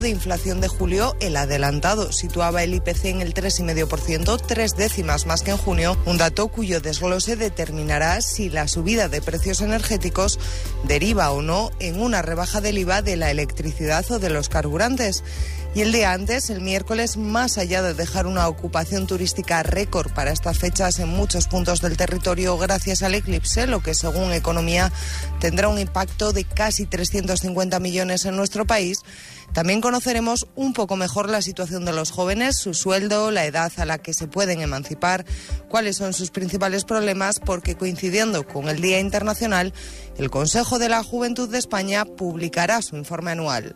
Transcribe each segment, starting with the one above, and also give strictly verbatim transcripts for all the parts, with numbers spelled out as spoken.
de inflación de julio, el adelantado situaba el I P C en el tres coma cinco por ciento, tres décimas más que en junio, un dato cuyo desglose determinará si la subida de precios energéticos deriva o no en una rebaja del I V A de la electricidad o de los carburantes. Y el día antes, el miércoles, más allá de dejar una ocupación turística récord para estas fechas en muchos puntos del territorio gracias al eclipse, lo que según Economía tendrá un impacto de casi trescientos cincuenta millones en nuestro país, también conoceremos un poco mejor la situación de los jóvenes, su sueldo, la edad a la que se pueden emancipar, cuáles son sus principales problemas, porque coincidiendo con el Día Internacional, el Consejo de la Juventud de España publicará su informe anual.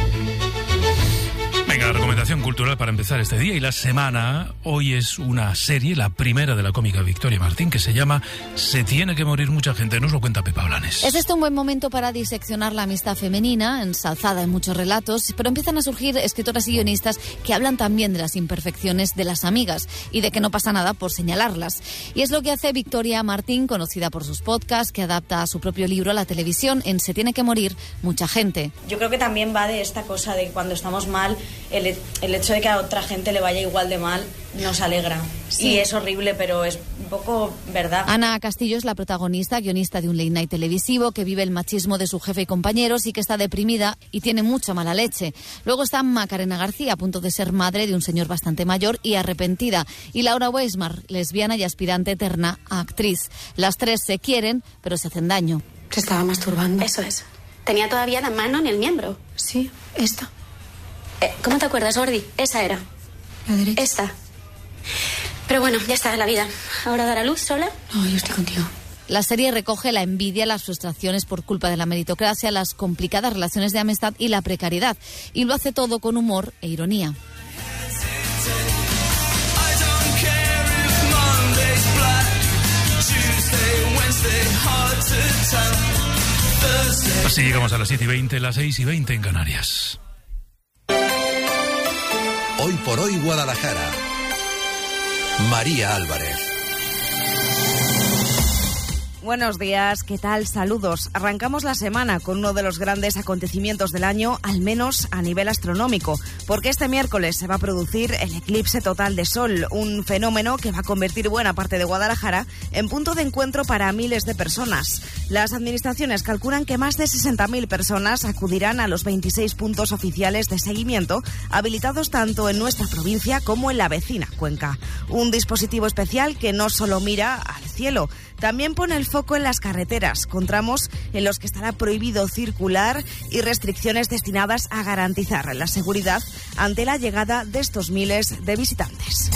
Venga, la recomendación cultural para empezar este día y la semana. Hoy es una serie, la primera de la cómica Victoria Martín, que se llama Se tiene que morir mucha gente. Nos lo cuenta Pepa Blanes. Es este un buen momento para diseccionar la amistad femenina, ensalzada en muchos relatos, pero empiezan a surgir escritoras y guionistas que hablan también de las imperfecciones de las amigas y de que no pasa nada por señalarlas. Y es lo que hace Victoria Martín, conocida por sus podcasts, que adapta a su propio libro a la televisión en Se tiene que morir mucha gente. Yo creo que también va de esta cosa de cuando estamos mal, El, el hecho de que a otra gente le vaya igual de mal nos alegra. Sí. Y es horrible, pero es un poco verdad. Ana Castillo es la protagonista, guionista de un late night televisivo que vive el machismo de su jefe y compañeros y que está deprimida y tiene mucha mala leche. Luego está Macarena García, a punto de ser madre de un señor bastante mayor y arrepentida. Y Laura Weismar, lesbiana y aspirante eterna a actriz. Las tres se quieren, pero se hacen daño. Se estaba masturbando. Eso es. Tenía todavía la mano en el miembro. Sí, esta. Eh, ¿Cómo te acuerdas, Gordi? Esa era. La derecha. Esta. Pero bueno, ya está, la vida. ¿Ahora dará luz sola? No, yo estoy contigo. La serie recoge la envidia, las frustraciones por culpa de la meritocracia, las complicadas relaciones de amistad y la precariedad. Y lo hace todo con humor e ironía. Así llegamos a las siete y veinte, las seis y veinte en Canarias. Hoy por hoy Guadalajara. María Álvarez. Buenos días, ¿qué tal? Saludos. Arrancamos la semana con uno de los grandes acontecimientos del año, al menos a nivel astronómico, porque este miércoles se va a producir el eclipse total de Sol, un fenómeno que va a convertir buena parte de Guadalajara en punto de encuentro para miles de personas. Las administraciones calculan que más de sesenta mil personas acudirán a los veintiséis puntos oficiales de seguimiento, habilitados tanto en nuestra provincia como en la vecina Cuenca. Un dispositivo especial que no solo mira al cielo, también pone el foco en las carreteras, con tramos en los que estará prohibido circular y restricciones destinadas a garantizar la seguridad ante la llegada de estos miles de visitantes.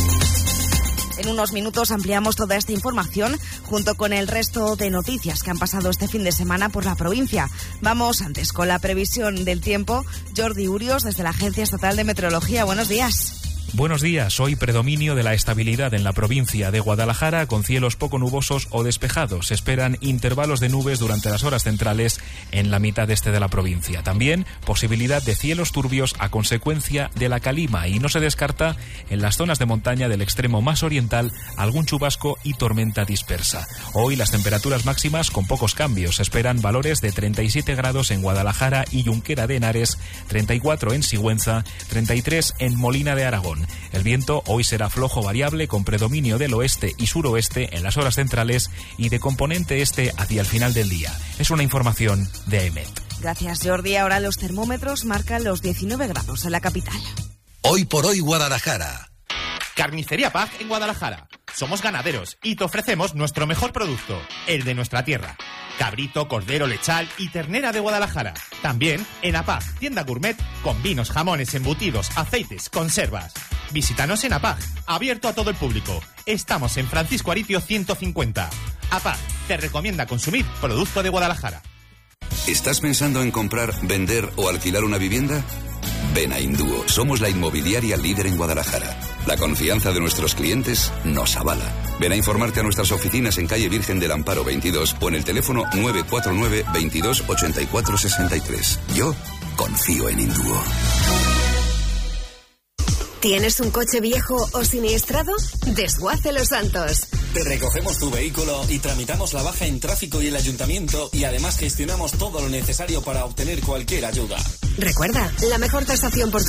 En unos minutos ampliamos toda esta información junto con el resto de noticias que han pasado este fin de semana por la provincia. Vamos antes con la previsión del tiempo. Jordi Urios, desde la Agencia Estatal de Meteorología. Buenos días. Buenos días. Hoy predominio de la estabilidad en la provincia de Guadalajara con cielos poco nubosos o despejados. Se esperan intervalos de nubes durante las horas centrales en la mitad este de la provincia. También posibilidad de cielos turbios a consecuencia de la calima y no se descarta en las zonas de montaña del extremo más oriental algún chubasco y tormenta dispersa. Hoy las temperaturas máximas con pocos cambios. Se esperan valores de treinta y siete grados en Guadalajara y Junquera de Henares, treinta y cuatro en Sigüenza, treinta y tres en Molina de Aragón. El viento hoy será flojo variable con predominio del oeste y suroeste en las horas centrales y de componente este hacia el final del día. Es una información de AEMET. Gracias, Jordi. Ahora los termómetros marcan los diecinueve grados en la capital. Hoy por hoy Guadalajara. Carnicería Pag en Guadalajara. Somos ganaderos y te ofrecemos nuestro mejor producto, el de nuestra tierra. Cabrito, cordero, lechal y ternera de Guadalajara. También en APAG, tienda gourmet con vinos, jamones, embutidos, aceites, conservas. Visítanos en APAG, abierto a todo el público. Estamos en Francisco Aritio ciento cincuenta. APAG te recomienda consumir producto de Guadalajara. ¿Estás pensando en comprar, vender o alquilar una vivienda? Ven a Indúo. Somos la inmobiliaria líder en Guadalajara. La confianza de nuestros clientes nos avala. Ven a informarte a nuestras oficinas en calle Virgen del Amparo veintidós o en el teléfono nueve cuatro nueve, veintidós, ochenta y cuatro, sesenta y tres. Yo confío en Indúo. ¿Tienes un coche viejo o siniestrado? Desguace Los Santos. Te recogemos tu vehículo y tramitamos la baja en tráfico y el ayuntamiento y además gestionamos todo lo necesario para obtener cualquier ayuda. Recuerda, la mejor tasación por tu